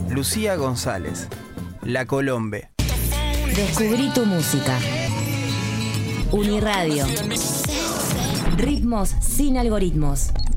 Lucía González, La Colombe. Descubrí tu música. Uniradio. Ritmos sin algoritmos.